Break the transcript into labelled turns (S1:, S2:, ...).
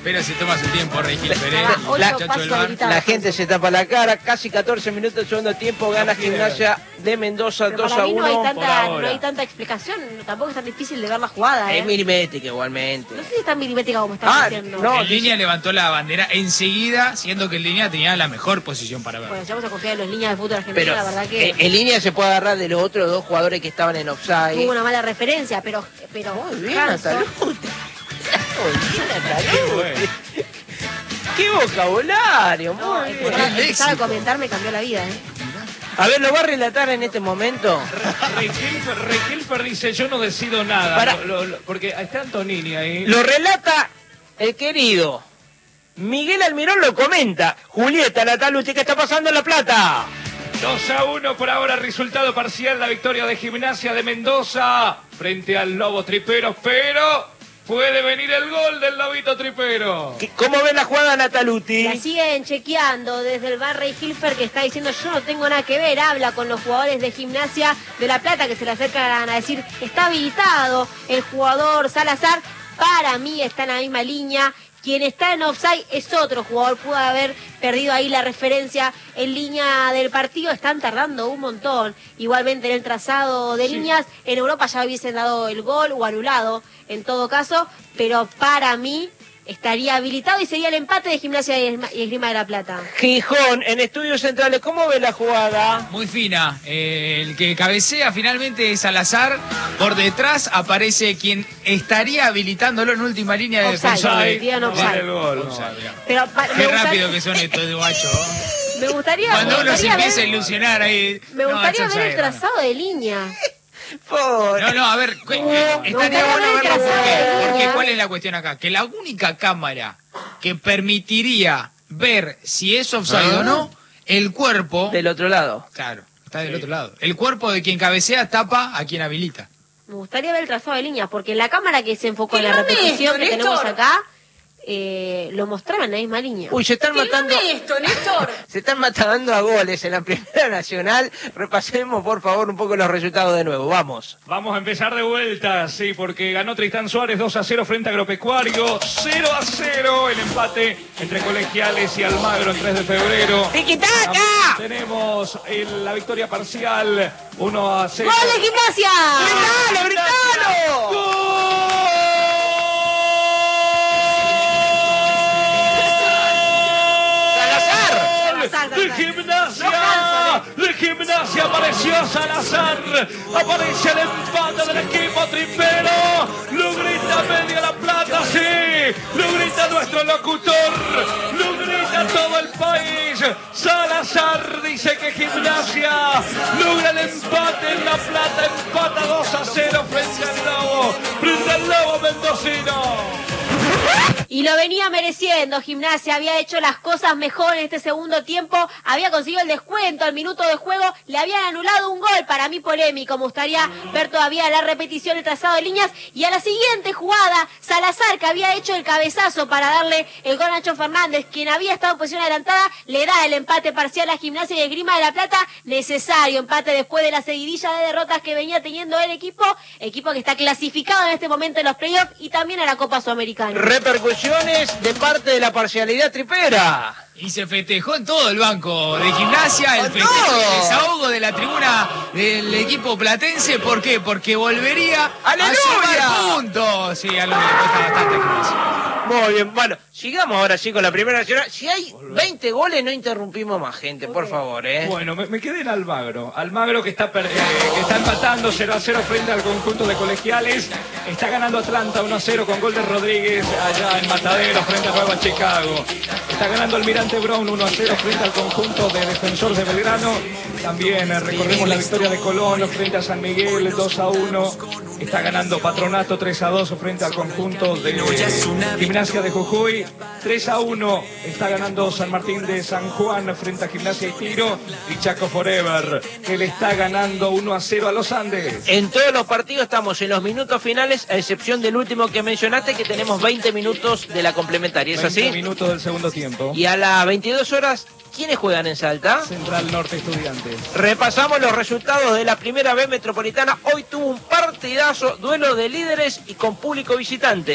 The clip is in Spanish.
S1: Pero se toma su tiempo, Rey Gilfer,
S2: La gente se tapa la cara. Casi 14 minutos del segundo tiempo. Gana Gimnasia de Mendoza 2-1.
S3: No hay tanta explicación. Tampoco es tan difícil de ver la jugada.
S2: Es milimétrica igualmente.
S3: No sé si es tan milimétrica como estás diciendo.
S1: No, en línea levantó la bandera enseguida, siendo que en línea tenía la mejor posición para ver.
S3: Bueno, si vamos a confiar en los líneas de fútbol argentino, la verdad que...
S2: En línea se puede agarrar de los otros dos jugadores que estaban en offside.
S3: Tuvo una mala referencia, pero
S2: muy bien, Nataluti. ¡Qué vocabulario! Muy bien.
S3: Empezar a comentar me cambió la vida,
S2: A ver, ¿lo va a relatar en este momento?
S4: Rey Gilfer dice, yo no decido nada. Porque está Antonini ahí.
S2: Lo relata el querido Miguel Almirón, lo comenta. Julieta Nataluti, ¿qué está pasando en La Plata?
S4: 2-1 por ahora, resultado parcial, la victoria de Gimnasia de Mendoza frente al Lobo Tripero, pero puede venir el gol del Lobito Tripero.
S2: ¿Cómo ven la jugada, Nataluti?
S3: La siguen chequeando desde el bar Rey Gilfer, que está diciendo yo no tengo nada que ver. Habla con los jugadores de Gimnasia de La Plata que se le acercan a decir está habilitado el jugador Salazar. Para mí está en la misma línea. Quien está en offside es otro jugador, pudo haber perdido ahí la referencia en línea del partido. Están tardando un montón. Igualmente en el trazado de líneas, en Europa ya hubiesen dado el gol o anulado en todo caso, pero para mí estaría habilitado y sería el empate de Gimnasia y Esgrima de La Plata.
S2: Gijón, en Estudios Centrales, ¿cómo ve la jugada?
S1: Muy fina. El que cabecea finalmente es Salazar. Por detrás aparece quien estaría habilitándolo en última línea de defensor. Qué rápido que son estos de guacho.
S3: Me gustaría...
S1: Cuando uno se empieza a ilusionar ahí...
S3: Me gustaría ver el trazado de línea.
S1: No, a ver, estaría bueno verlo porque ¿cuál es la cuestión acá? Que la única cámara que permitiría ver si es offside o no, el cuerpo...
S2: Del otro lado.
S1: Claro, está del otro lado. El cuerpo de quien cabecea tapa a quien habilita.
S3: Me gustaría ver el trazado de líneas, porque la cámara que se enfocó en la repetición que tenemos acá... lo mostraba en la misma línea.
S2: Uy, se están matando. Se están matando a goles en la Primera Nacional. Repasemos, por favor, un poco los resultados de nuevo. Vamos.
S4: Vamos a empezar de vuelta, sí, porque ganó Tristán Suárez 2-0 frente a Agropecuario. 0-0 el empate entre Colegiales y Almagro el 3 de febrero.
S2: ¡Tiquitaca!
S4: Tenemos la victoria parcial 1-0.
S3: ¡Gol de Gimnasia!
S2: ¡Gritalo, gritalo! ¡Gol!
S4: De Gimnasia apareció Salazar, aparece el empate del equipo tripero, lo grita media La Plata, sí, lo grita nuestro locutor, lo grita todo el país. Salazar dice que Gimnasia logra el empate en La Plata, empata 2-0 frente al Lobo mendocino.
S3: Y lo venía mereciendo. Gimnasia había hecho las cosas mejor en este segundo tiempo, había conseguido el descuento al minuto de juego, le habían anulado un gol, para mí polémico. Me gustaría ver todavía la repetición del trazado de líneas. Y a la siguiente jugada, Salazar, que había hecho el cabezazo para darle el gol a Nacho Fernández, quien había estado en posición adelantada, le da el empate parcial a Gimnasia y Esgrima de La Plata. Necesario empate después de la seguidilla de derrotas que venía teniendo el equipo que está clasificado en este momento en los playoffs y también a la Copa Sudamericana.
S2: Repercusiones de parte de la parcialidad tripera.
S1: Y se festejó en todo el banco de Gimnasia, el festejo, el desahogo de la tribuna del equipo platense. ¿Por qué? Porque volvería a sumar puntos. Sí, a lo que le cuesta bastante a Gimnasia.
S2: Muy bien, bueno, sigamos ahora sí con la Primera Nacional. Si hay 20 goles, no interrumpimos más, gente, por favor,
S4: Bueno, me quedé en Almagro. Almagro que está empatando 0-0 frente al conjunto de Colegiales. Está ganando Atlanta 1-0 con gol de Rodríguez allá en Matadero frente a Nueva Chicago. Está ganando Almirante Brown 1-0 frente al conjunto de Defensor de Belgrano. También recordemos la victoria de Colón frente a San Miguel 2-1. Está ganando Patronato 3-2 frente al conjunto de Gimnasia de Jujuy. 3-1 está ganando San Martín de San Juan frente a Gimnasia y Tiro. Y Chaco Forever, que le está ganando 1-0 a los Andes.
S2: En todos los partidos estamos en los minutos finales, a excepción del último que mencionaste, que tenemos 20 minutos de la complementaria. ¿Es así?
S4: 20 minutos del segundo tiempo.
S2: Y a las 22 horas, ¿quiénes juegan en Salta?
S4: Central Norte Estudiantes.
S2: Repasamos los resultados de la Primera B Metropolitana. Hoy tuvo un partidazo, duelo de líderes y con público visitante.